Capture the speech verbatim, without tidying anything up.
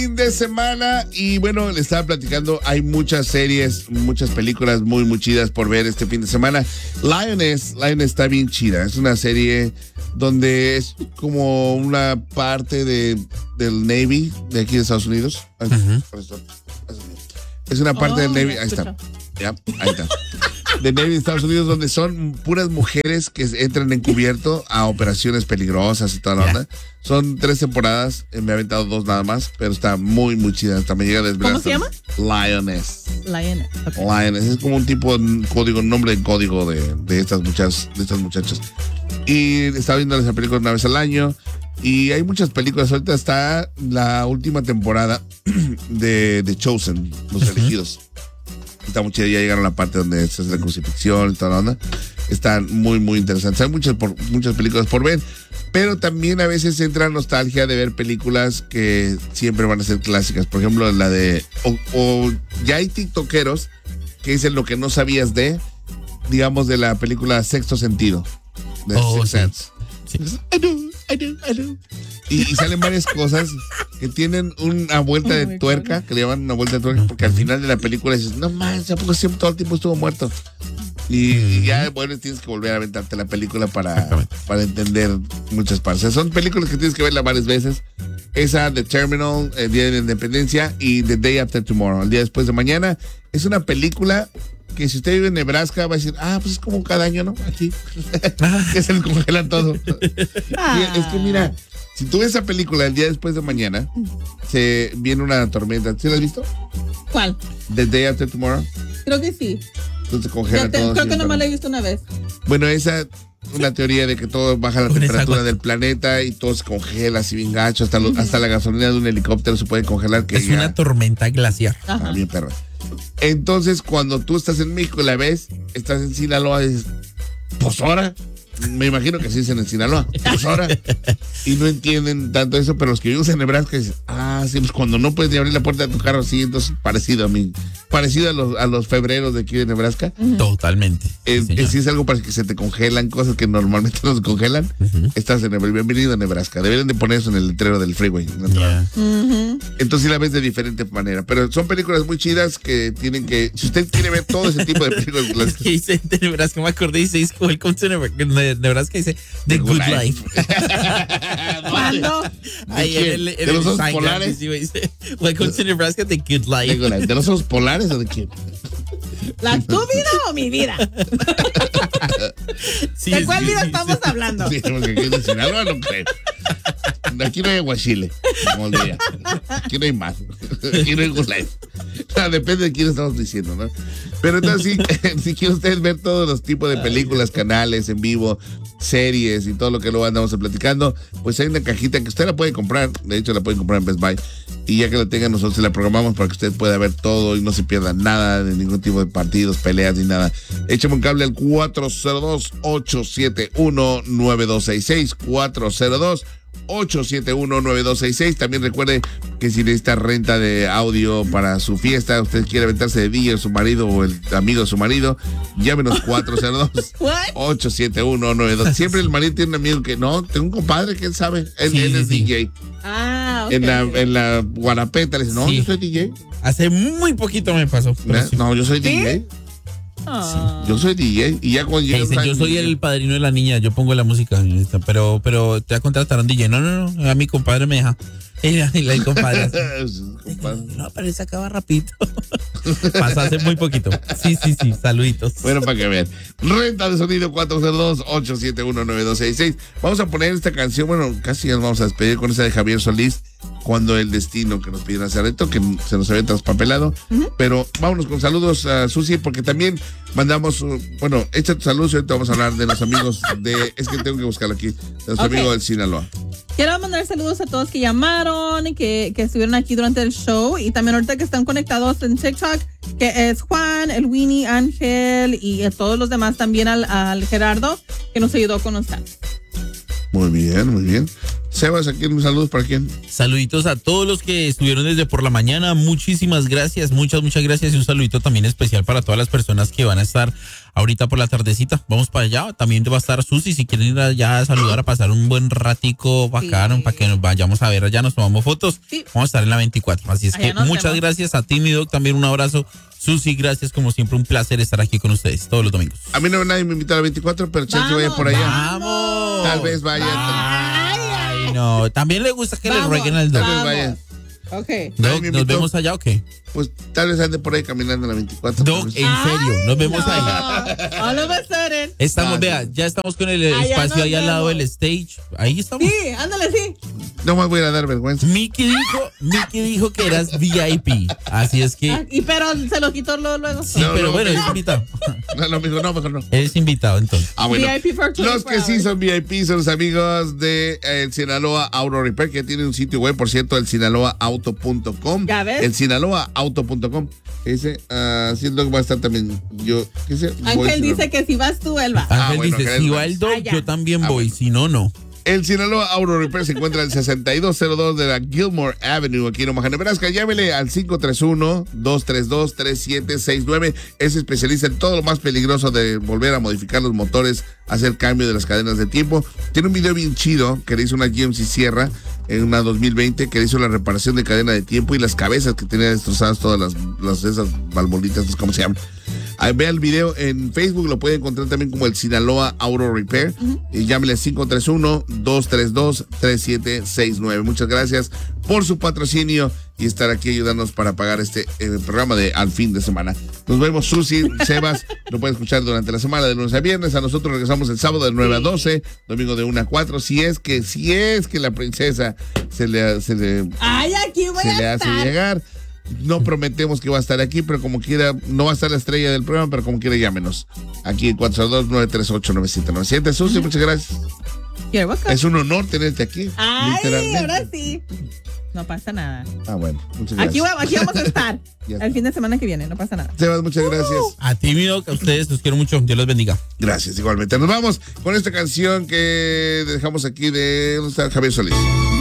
Fin de semana y bueno, le estaba platicando, hay muchas series, muchas películas muy muy chidas por ver este fin de semana. Lioness, Lioness está bien chida, es una serie donde es como una parte de del Navy de aquí de Estados Unidos. Uh-huh. Es una parte oh, del Navy, ahí está. Ya, ahí está. De Navy de Estados Unidos, donde son puras mujeres que entran encubierto a operaciones peligrosas y toda la onda. Son tres temporadas, me he aventado dos nada más, pero está muy, muy chida. Hasta me llega a desvelar. ¿Cómo se llama? Lioness. Lioness. Okay. Lioness. Es como un tipo de código, nombre en código de, de estas muchachas, de estas muchachas. Y estaba viendo esa película una vez al año. Y hay muchas películas. Ahorita está la última temporada de, de Chosen, Los uh-huh. Elegidos. Está muy chida, ya llegaron a la parte donde es la crucifixión y toda la onda. Están muy, muy interesantes. Hay muchas, por, muchas películas por ver, pero también a veces entra nostalgia de ver películas que siempre van a ser clásicas. Por ejemplo, la de... O, o ya hay tiktokeros que dicen lo que no sabías de, digamos, de la película Sexto Sentido. De oh, Sixth Sense. Sí. I do, I do, I do. Y, y salen varias cosas que tienen una vuelta de tuerca, que le llaman una vuelta de tuerca, porque al final de la película dices, no manches, ¿a poco siempre todo el tiempo estuvo muerto? Y, y ya, bueno, tienes que volver a aventarte la película para, para entender muchas partes. Son películas que tienes que verla varias veces. Esa, The Terminal, El Día de la Independencia, y The Day After Tomorrow, El Día Después de Mañana. Es una película que si usted vive en Nebraska va a decir, ah, pues es como cada año, ¿no? Aquí. Que se le congela todo. Y es que mira, si tú ves esa película El Día Después de Mañana, se viene una tormenta. ¿Sí la has visto? ¿Cuál? The Day After Tomorrow. Creo que sí. Entonces se congela te, todo. Creo que nomás la he visto una vez. Bueno, esa una teoría de que todo baja la temperatura del planeta y todo se congela así bien gacho. Hasta, lo, uh-huh. hasta la gasolina de un helicóptero se puede congelar. Que es ya, una tormenta glaciar. Ah, bien perro. Entonces, cuando tú estás en México y la ves, estás en Sinaloa y dices, pues ahora, me imagino que se dicen en Sinaloa, pues ahora, y no entienden tanto eso, pero los que viven en Nebraska dicen, ah, sí, pues cuando no puedes ni abrir la puerta de tu carro, sí, entonces parecido a mí, parecido a los, a los febreros de aquí de Nebraska. Uh-huh. Totalmente. Eh, sí, es, es algo para que se te congelan, cosas que normalmente no se congelan. Uh-huh. Estás en el bienvenido a Nebraska. Deberían de poner eso en el letrero del freeway. Yeah. Uh-huh. Entonces sí la ves de diferente manera. Pero son películas muy chidas que tienen que... Si usted quiere ver todo ese tipo de películas... Es que dice de Nebraska, me acordé, dice, Welcome to Nebraska, dice The, The Good, Good Life. ¿Cuándo? Ahí en el, en de los osos el polares. Dice, Welcome to Nebraska, The Good Life. The Good Life. ¿De los osos polares o de quién? ¿La tu vida o mi vida? Sí, ¿de cuál sí, vida sí, estamos sí. hablando? Sí, porque aquí en Sinaloa no creo. Aquí no hay aguachile, como el día. Aquí no hay más. Aquí no hay good life. No, depende de quién estamos diciendo, ¿no? Pero entonces, si, si quieren ustedes ver todos los tipos de películas, canales en vivo, series y todo lo que luego andamos platicando, pues hay una cajita que usted la puede comprar. De hecho, la pueden comprar en Best Buy. Y ya que la tengan, nosotros se la programamos para que usted pueda ver todo y no se pierda nada de ningún tipo de partidos, peleas ni nada. Échame un cable al cuatro cero dos, ocho siete uno, nueve dos seis seis, cuatro cero dos, ocho siete uno, nueve dos seis seis. También recuerde que si necesita renta de audio para su fiesta, usted quiere aventarse de D J, su marido o el amigo de su marido, llámenos cuatro cero dos, ocho siete uno, nueve dos seis seis. Siempre el marido tiene un amigo que no, tengo un compadre que él sabe, él, sí, él es sí. D J. Ah, okay. En la, en la Guarapeta le dice, no, sí. yo soy D J. Hace muy poquito me pasó. Sí. No, yo soy ¿Sí? D J. Oh. Yo soy D J y ya cuando dice, yo soy el padrino de la niña, yo pongo la música, pero pero te contrataron D J. No, no, no, a mi compadre me deja. Y el compadre, no, pero él se acaba rapidito. Pasó hace muy poquito. Sí, sí, sí, saluditos. Bueno, para que vean. Renta de sonido cuatro cero dos, ocho siete uno, nueve dos seis seis. Vamos a poner esta canción, bueno, casi ya nos vamos a despedir con esa de Javier Solís, Cuando el Destino, que nos pidieron hace rato, que se nos había traspapelado. Uh-huh. Pero vámonos con saludos a Susi, porque también mandamos, bueno, echa tu saludos y ahorita vamos a hablar de los amigos de, es que tengo que buscarlo aquí, de los okay. amigos del Sinaloa. Quiero mandar saludos a todos que llamaron, que, que estuvieron aquí durante el show y también ahorita que están conectados en TikTok, que es Juan, el Winnie, Ángel y a todos los demás, también al, al Gerardo, que nos ayudó con los datos. Muy bien, muy bien. Sebas, aquí un saludo para quién. Saluditos a todos los que estuvieron desde por la mañana. Muchísimas gracias, muchas, muchas gracias. Y un saludito también especial para todas las personas que van a estar ahorita por la tardecita. Vamos para allá. También va a estar Susi. Si quieren ir allá a saludar, a pasar un buen ratico bacano, sí, para que nos vayamos a ver allá, nos tomamos fotos. Sí. Vamos a estar en la veinticuatro. Así es allá que muchas vemos. Gracias a ti, mi Doc. También un abrazo. Susi, gracias, como siempre, un placer estar aquí con ustedes todos los domingos. A mí no nadie me invita a la veinticuatro, pero chance vaya por allá. ¡Vamos! Tal vez vaya. Ay, ay, no, también le gusta que vamos, le rueguen al Doc. Tal vez vaya. Ok. Doc, ¿nos vemos allá o qué? Pues tal vez ande por ahí caminando en la veinticuatro. Doc, en serio, nos vemos no. ahí. All of a sudden. Estamos, Ah, vea, ya estamos con el espacio ahí al lado del stage. Ahí estamos. Sí, ándale, sí. No me voy a dar vergüenza. Mickey dijo, Mickey dijo que eras V I P. Así es que. Ah, y pero se lo quitó luego. luego. Sí, no, pero no, bueno, no. es invitado. No, no, mejor no, mejor no. Eres invitado entonces. Ah, bueno. V I P for Los que sí son V I P son los amigos de eh, el Sinaloa Auto Repair, que tiene un sitio web, por cierto, el sinaloa auto punto com. ¿Ya ves? El sinaloa auto punto com. Ese, uh, siento que va a estar también yo. ¿Qué sé? Ángel dice que si vas tú, él va. Ángel Ah, bueno, dice, si va el Doc, ah, yo también ah, voy, bueno. si no, no. El Sinaloa Auto Repair se encuentra en el sesenta y dos cero dos de la Gilmore Avenue, aquí en Omaha, Nebraska. Llámele al cinco tres uno, dos tres dos, tres siete seis nueve. Es especialista en todo lo más peligroso de volver a modificar los motores, hacer cambio de las cadenas de tiempo. Tiene un video bien chido que le hizo una G M C Sierra en una dos mil veinte, que le hizo la reparación de cadena de tiempo y las cabezas que tenía destrozadas, todas las, las esas valvolitas, no sé cómo se llaman. Ahí, vea el video en Facebook, lo puede encontrar también como el Sinaloa Auto Repair. Uh-huh. Y llámele cinco tres uno, dos tres dos, tres siete seis nueve. Muchas gracias por su patrocinio y estar aquí ayudándonos para pagar este eh, programa de Al Fin de Semana. Nos vemos, Susi, Sebas, lo pueden escuchar durante la semana de lunes a viernes. A nosotros regresamos el sábado de nueve a doce, domingo de una a cuatro. Si es que, si es que la princesa se le, se le, Ay, aquí voy se a le hace estar. llegar. No prometemos que va a estar aquí, pero como quiera, no va a estar la estrella del programa, pero como quiera, llámenos. Aquí en cuatro cero dos, nueve tres ocho, nueve siete nueve siete. Susi, uh-huh. Muchas gracias. You're welcome. Es un honor tenerte aquí. Ay, ahora sí. No pasa nada. Ah, bueno, muchas gracias. Aquí, aquí vamos a estar el fin de semana que viene, no pasa nada. Sebas, muchas gracias. Uh, a ti, mi Doc, a ustedes, los quiero mucho. Dios los bendiga. Gracias, igualmente. Nos vamos con esta canción que dejamos aquí de Javier Solís.